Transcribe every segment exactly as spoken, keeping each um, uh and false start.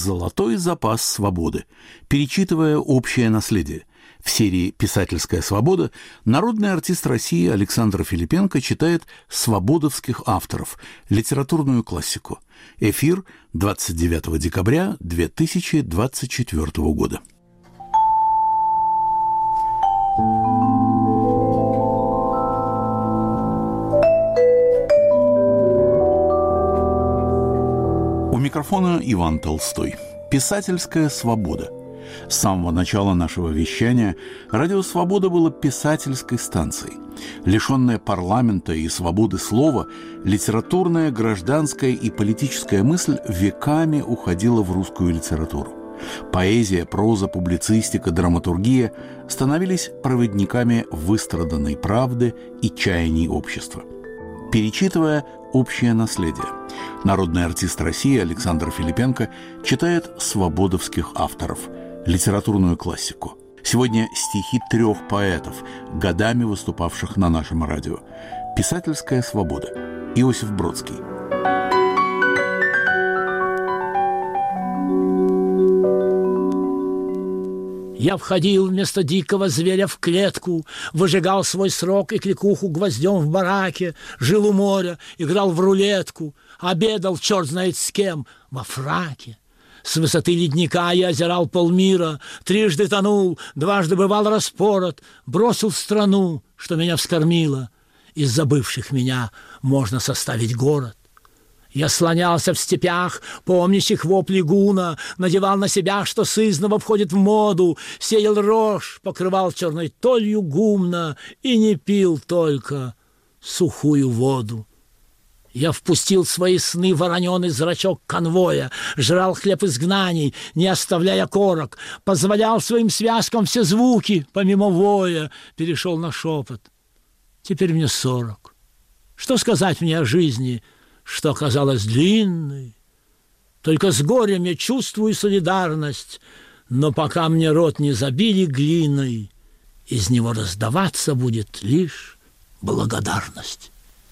«Золотой запас свободы», перечитывая общее наследие. В серии «Писательская свобода» народный артист России Александр Филипенко читает свободовских авторов, литературную классику. Эфир двадцать девятого декабря две тысячи двадцать четвёртого года. У микрофона Иван Толстой. «Писательская свобода». С самого начала нашего вещания радио «Свобода» было писательской станцией. Лишенная парламента и свободы слова, литературная, гражданская и политическая мысль веками уходила в русскую литературу. Поэзия, проза, публицистика, драматургия становились проводниками выстраданной правды и чаяний общества. Перечитывая общее наследие, народный артист России Александр Филипенко читает свободовских авторов, литературную классику. Сегодня стихи трех поэтов, годами выступавших на нашем радио. «Писательская свобода». Иосиф Бродский. Я входил вместо дикого зверя в клетку, выжигал свой срок и кликуху гвоздем в бараке, жил у моря, играл в рулетку, обедал черт знает с кем во фраке. С высоты ледника я озирал полмира, трижды тонул, дважды бывал распорот, бросил страну, что меня вскормила. Из забывших меня можно составить город. Я слонялся в степях, помнящих вопли гуна, надевал на себя, что сызнова входит в моду, сеял рожь, покрывал черной толью гумна и не пил только сухую воду. Я впустил в свои сны вороненый зрачок конвоя, жрал хлеб изгнаний, не оставляя корок, позволял своим связкам все звуки, помимо воя, перешел на шепот. Теперь мне сорок. Что сказать мне о жизни, что оказалась длинной? Только с горем я чувствую солидарность, но пока мне рот не забили глиной, из него раздаваться будет лишь благодарность.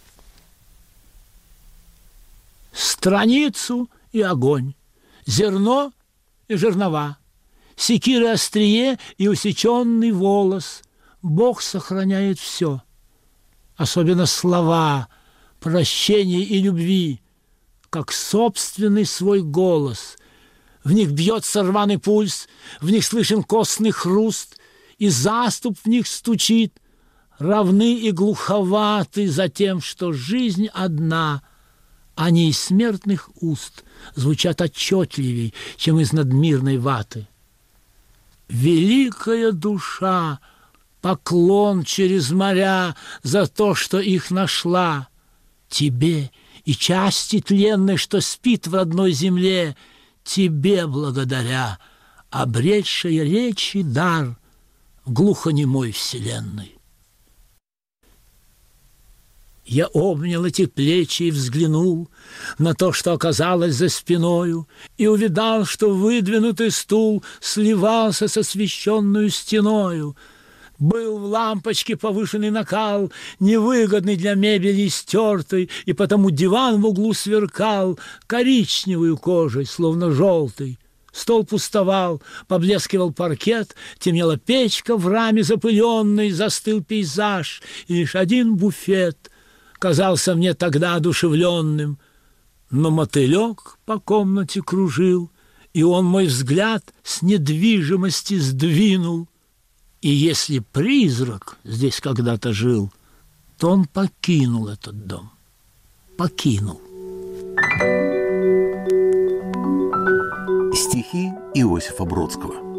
Страницу и огонь, зерно и жернова, секиры острие и усеченный волос. Бог сохраняет все, особенно слова прощения и любви, как собственный свой голос. В них бьется рваный пульс, в них слышен костный хруст, и заступ в них стучит, равны и глуховаты за тем, что жизнь одна, они из смертных уст звучат отчетливей, чем из надмирной ваты. Великая душа, поклон через моря за то, что их нашла. Тебе и части тленной, что спит в родной земле, тебе благодаря, обретшая речи дар в глухонемой вселенной. Я обнял эти плечи и взглянул на то, что оказалось за спиною, и увидал, что выдвинутый стул сливался с освещенную стеною. Был в лампочке повышенный накал, невыгодный для мебели стертый, и потому диван в углу сверкал коричневой кожей, словно желтый. Стол пустовал, поблескивал паркет, темнела печка в раме запыленной, застыл пейзаж, и лишь один буфет казался мне тогда одушевленным. Но мотылек по комнате кружил, и он мой взгляд с недвижимости сдвинул. И если призрак здесь когда-то жил, то он покинул этот дом. Покинул. Стихи Иосифа Бродского.